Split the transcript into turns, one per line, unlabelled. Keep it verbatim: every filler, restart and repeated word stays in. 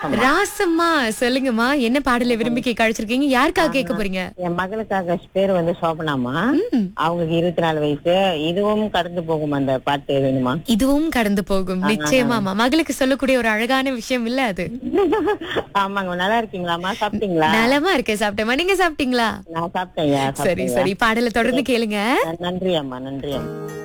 ராசம்மா.
ராசம்மா, சொல்லுங்கம்மா, என்ன பாடலை விரும்பி கேட்க அழைச்சிருக்கீங்க? யாருக்காக கேட்க போறீங்க?
என் மகளுக்காக பேர் வந்து சோபனாமா.
ம்.
அவங்களுக்கு இருபத்தி நாலு வயசு. இதுவும் கடந்து போகும் அந்த பாட்டு வேணுமா?
இதுவும் கடந்து போகும். நிச்சயமாமா. மகளுக்கு சொல்லக்கூடிய ஒரு அழகான விஷயம் இல்ல அது?
ஆமாங்க. நல்லா இருக்கீங்களாமா? சாப்பிட்டீங்களா?
நலமா இருக்கேன், சாப்பிட்டேம்மா. நீங்க சாப்பிட்டீங்களா?
நான் சாப்பிட்டேன்.
சரி சரி, பாடலை தொடர்ந்து கேளுங்க.
நன்றி அம்மா, நன்றி அம்மா.